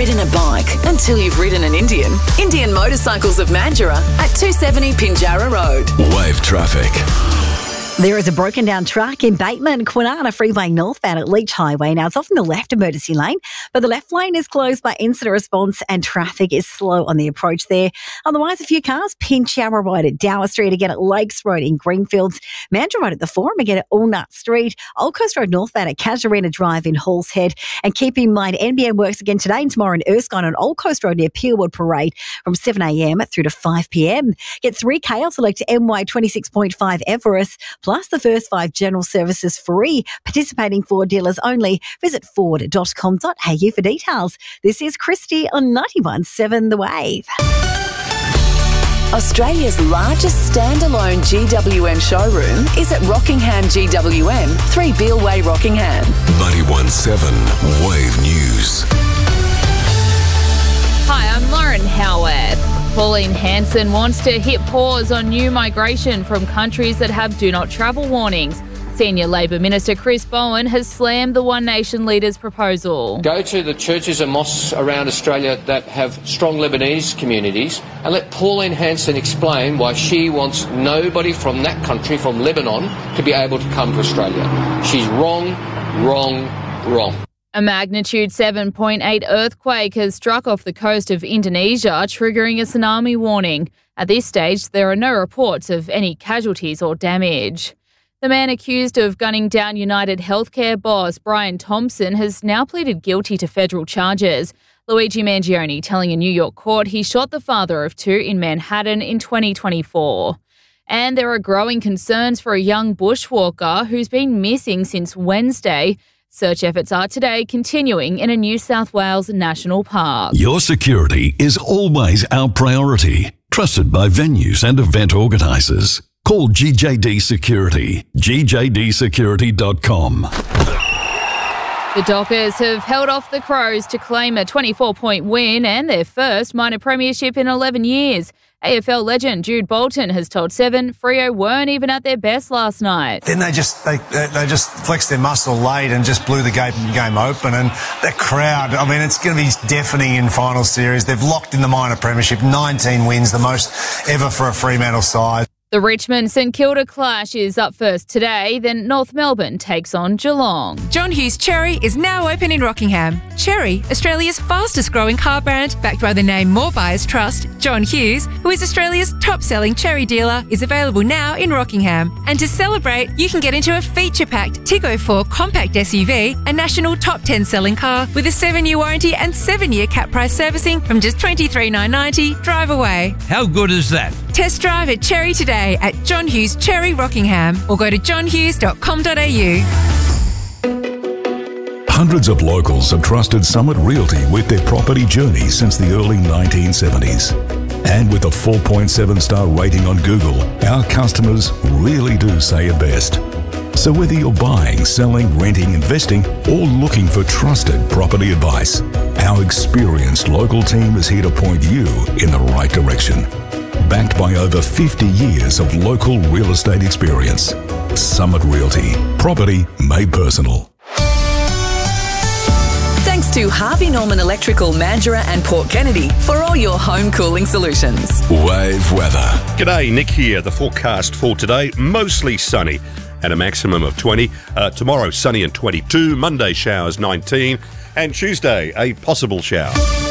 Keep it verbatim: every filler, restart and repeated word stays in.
ridden a bike until you've ridden an Indian. Indian Motorcycles of Mandurah at two seventy Pinjarra Road. Wave traffic. There is a broken down truck in Bateman, Kwinana Freeway northbound at Leach Highway. Now, it's off in the left emergency lane, but the left lane is closed by incident response and traffic is slow on the approach there. Otherwise, a few cars, Pinjarra Road at Dower Street, again at Lakes Road in Greenfields, Mandurah Road at the Forum, again at Allnut Street, Old Coast Road northbound at Casuarina Drive in Halls Head. And keep in mind, N B N works again today and tomorrow in Erskine on Old Coast Road near Peelwood Parade from seven a m through to five p m. Get three K on select M Y twenty-six point five Everest, plus the first five general services free. Participating Ford dealers only. Visit ford dot com dot a u for details. This is Christy on ninety-one point seven The Wave. Australia's largest standalone G W M showroom is at Rockingham G W M, three Beale Way, Rockingham. ninety-one point seven Wave News. Hi, I'm Lauren Howard. Pauline Hanson wants to hit pause on new migration from countries that have do not travel warnings. Senior Labor Minister Chris Bowen has slammed the One Nation leader's proposal. Go to the churches and mosques around Australia that have strong Lebanese communities and let Pauline Hanson explain why she wants nobody from that country, from Lebanon, to be able to come to Australia. She's wrong, wrong, wrong. A magnitude seven point eight earthquake has struck off the coast of Indonesia, triggering a tsunami warning. At this stage, there are no reports of any casualties or damage. The man accused of gunning down United Healthcare boss Brian Thompson has now pleaded guilty to federal charges. Luigi Mangione telling a New York court he shot the father of two in Manhattan in twenty twenty-four. And there are growing concerns for a young bushwalker who's been missing since Wednesday. Search efforts are today continuing in a New South Wales national park. Your security is always our priority. Trusted by venues and event organisers. Call G J D Security, g j d security dot com. The Dockers have held off the Crows to claim a twenty-four point win and their first minor premiership in eleven years. A F L legend Jude Bolton has told Seven Freo weren't even at their best last night. Then they just they they just flexed their muscle late and just blew the game, game open. And that crowd, I mean, it's going to be deafening in final series. They've locked in the minor premiership, nineteen wins, the most ever for a Fremantle side. The Richmond-St Kilda clash is up first today, then North Melbourne takes on Geelong. John Hughes Cherry is now open in Rockingham. Cherry, Australia's fastest growing car brand, backed by the name More Buyers Trust, John Hughes, who is Australia's top-selling cherry dealer, is available now in Rockingham. And to celebrate, you can get into a feature-packed Tiggo four compact S U V, a national top ten selling car with a seven-year warranty and seven-year cap price servicing from just twenty-three thousand nine hundred ninety dollars. Drive away. How good is that? Test drive at Cherry today at John Hughes Cherry Rockingham or go to john hughes dot com dot a u. Hundreds of locals have trusted Summit Realty with their property journey since the early nineteen seventies. And with a four point seven star rating on Google, our customers really do say it best. So whether you're buying, selling, renting, investing, or looking for trusted property advice, our experienced local team is here to point you in the right direction. Backed by over fifty years of local real estate experience. Summit Realty. Property made personal. Thanks to Harvey Norman Electrical, Mandurah and Port Kennedy for all your home cooling solutions. Wave weather. G'day, Nick here. The forecast for today, mostly sunny and a maximum of twenty. Uh, tomorrow, sunny and twenty-two. Monday, showers nineteen. And Tuesday, a possible shower.